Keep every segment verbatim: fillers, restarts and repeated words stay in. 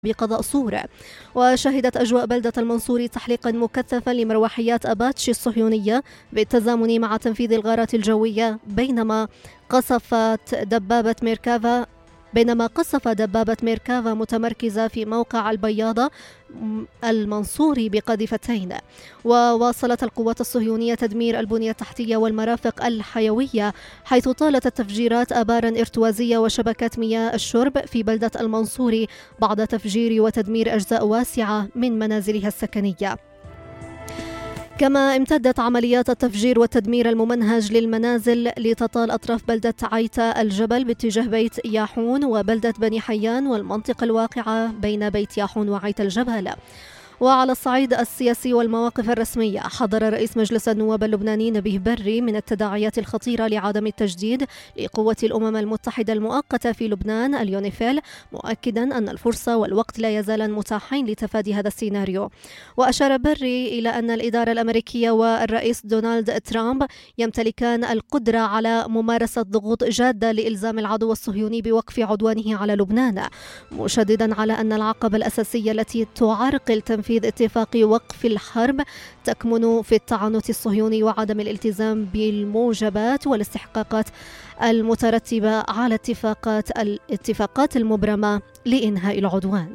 بقضاء صور. وشهدت أجواء بلدة المنصورة تحليقا مكثفا لمروحيات أباتشي الصهيونية بالتزامن مع تنفيذ الغارات الجوية، بينما قصفت دبابة ميركافا بينما قصف دبابة ميركافا متمركزة في موقع البياضة المنصوري بقاذفتين. وواصلت القوات الصهيونية تدمير البنية التحتية والمرافق الحيوية، حيث طالت التفجيرات آبارا ارتوازية وشبكات مياه الشرب في بلدة المنصوري بعد تفجير وتدمير أجزاء واسعة من منازلها السكنية. كما امتدت عمليات التفجير والتدمير الممنهج للمنازل لتطال أطراف بلدة عيتة الجبل باتجاه بيت ياحون وبلدة بني حيان والمنطقة الواقعة بين بيت ياحون وعيتة الجبل. وعلى الصعيد السياسي والمواقف الرسمية، حضر رئيس مجلس النواب اللبناني نبيه بري من التداعيات الخطيرة لعدم التجديد لقوة الأمم المتحدة المؤقتة في لبنان اليونيفيل، مؤكدا أن الفرصة والوقت لا يزالان متاحين لتفادي هذا السيناريو. وأشار بري إلى أن الإدارة الأمريكية والرئيس دونالد ترامب يمتلكان القدرة على ممارسة ضغوط جادة لإلزام العدو الصهيوني بوقف عدوانه على لبنان، مشددا على أن العقبة الأساسية التي تعرقل تنفيذ اتفاق وقف الحرب تكمن في التعنت الصهيوني وعدم الالتزام بالموجبات والاستحقاقات المترتبة على اتفاقات الاتفاقات المبرمة لإنهاء العدوان.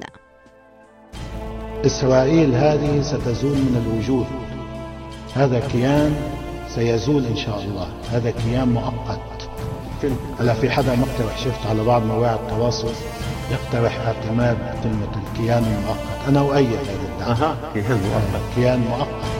إسرائيل هذه ستزول من الوجود، هذا كيان سيزول إن شاء الله، هذا كيان مؤقت. هلا في حدا مقترح، شفت على بعض مواقع التواصل يقترح اعتماد كلمة الكيان المؤقت، أنا أؤيد هذا الدعم. أها كيان مؤقت كيان مؤقت